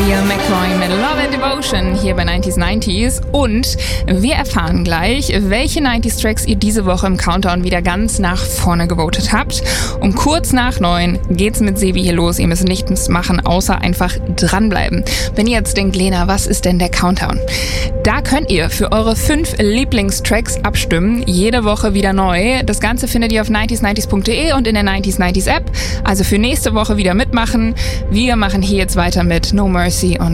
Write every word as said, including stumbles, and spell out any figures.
Liam McCoy mit Love and Devotion hier bei neunzig neunzig. Und wir erfahren gleich, welche neunzig Tracks ihr diese Woche im Countdown wieder ganz nach vorne gewotet habt. Um kurz nach neun geht's mit Sebi hier los. Ihr müsst nichts machen, außer einfach dranbleiben. Wenn ihr jetzt denkt, Lena, was ist denn der Countdown? Da könnt ihr für eure fünf Lieblingstracks abstimmen. Jede Woche wieder neu. Das Ganze findet ihr auf neunzig neunzig punkt de und in der neunzig neunzig App. Also für nächste Woche wieder mitmachen. Wir machen hier jetzt weiter mit No Mercy und